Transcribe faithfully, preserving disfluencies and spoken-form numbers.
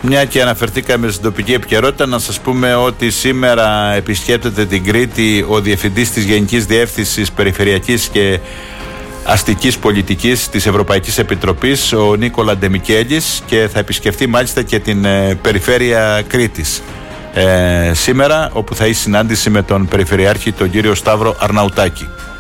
Μια και αναφερθήκαμε στην τοπική επικαιρότητα, να σας πούμε ότι σήμερα επισκέπτεται την Κρήτη ο Διευθυντής της Γενικής Διεύθυνσης Περιφερειακής και Αστικής Πολιτικής της Ευρωπαϊκής Επιτροπής, ο Νίκολα Ντεμικέλης, και θα επισκεφτεί μάλιστα και την ε, Περιφέρεια Κρήτης ε, σήμερα, όπου θα έχει συνάντηση με τον Περιφερειάρχη, τον κύριο Σταύρο Αρναουτάκη.